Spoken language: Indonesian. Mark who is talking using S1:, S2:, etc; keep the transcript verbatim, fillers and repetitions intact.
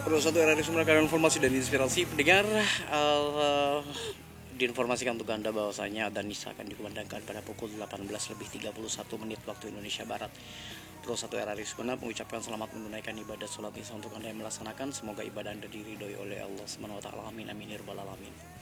S1: Pro satu R R I Sumber Karya Informasi dan Inspirasi pendengar, uh, diinformasikan untuk Anda bahwasanya adzan Isya akan dikumandangkan pada pukul delapan belas lebih tiga puluh satu menit waktu Indonesia Barat. Pro satu R R I Sumber mengucapkan selamat menunaikan ibadah sholat Isya untuk Anda yang melaksanakan. Semoga ibadah Anda diridhoi oleh Allah Subhanahu wa taala. Amin amin ya rabbal alamin.